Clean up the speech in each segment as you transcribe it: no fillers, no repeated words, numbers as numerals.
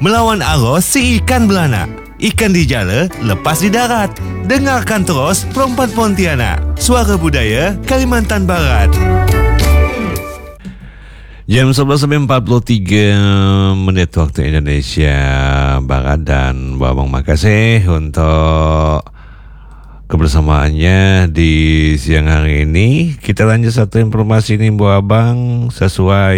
Melawan arus si ikan belanak. Ikan dijala, lepas di darat. Dengarkan terus Perempuan Pontianak. Suara Budaya Kalimantan Barat. Jam 11.43 waktu Indonesia Barat. Dan Bu Abang makasih untuk kebersamaannya di siang hari ini. Kita lanjut satu informasi ini Bu Abang, sesuai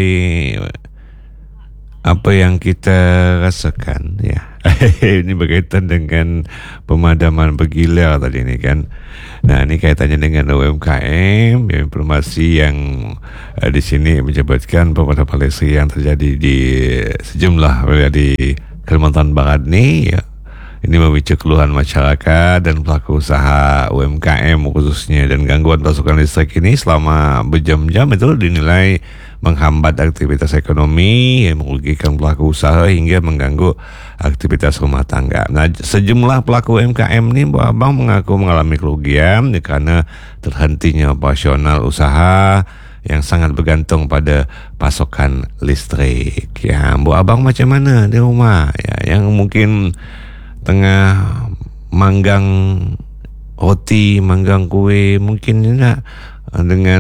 apa yang kita rasakan ya. Ini berkaitan dengan pemadaman bergila tadi ni kan. Nah, ini kaitannya dengan UMKM, informasi yang di sini menyebutkan pemadaman listrik yang terjadi di sejumlah wilayah di Kalimantan Barat ni ya. Ini memicu keluhan masyarakat dan pelaku usaha UMKM khususnya, dan gangguan pasokan listrik ini selama berjam-jam itu dinilai menghambat aktivitas ekonomi, merugikan pelaku usaha hingga mengganggu aktivitas rumah tangga. Nah, sejumlah pelaku UMKM ini Bu Abang mengaku mengalami kerugian karena terhentinya operasional usaha yang sangat bergantung pada pasokan listrik. Ya, Bu Abang macam mana di rumah ya, yang mungkin tengah manggang roti, manggang kue, mungkin tidak dengan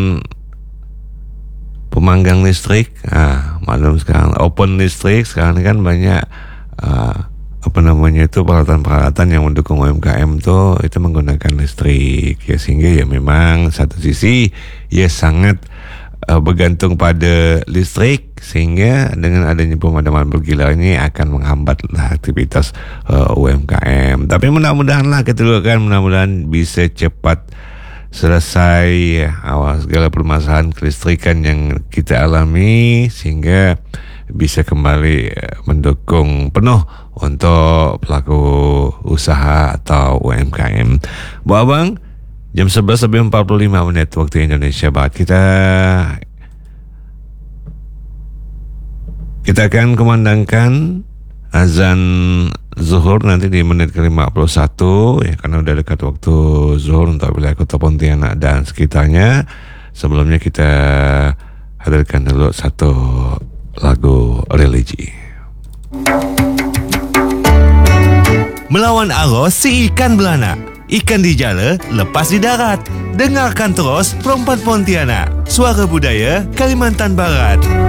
pemanggang listrik. Maklum sekarang open listrik, sekarang kan banyak peralatan-peralatan yang mendukung UMKM itu menggunakan listrik ya, sehingga ya memang satu sisi ya sangat bergantung pada listrik, sehingga dengan adanya pemadaman bergila ini akan menghambat aktivitas UMKM. Tapi mudah-mudahanlah kita doakan, mudah-mudahan bisa cepat selesai segala permasalahan kelistrikan yang kita alami, sehingga bisa kembali mendukung penuh untuk pelaku usaha atau UMKM. Bu Abang, jam 11.45 waktu Indonesia Barat. Kita akan kumandangkan azan zuhur nanti di menit ke-51 ya, karena udah dekat waktu zuhur untuk wilayah Kota Pontianak dan sekitarnya. Sebelumnya kita hadirkan dulu satu lagu religi. Melawan arus si ikan belanak. Ikan dijala, lepas di darat. Dengarkan terus Perempuan Pontianak. Suara Budaya Kalimantan Barat.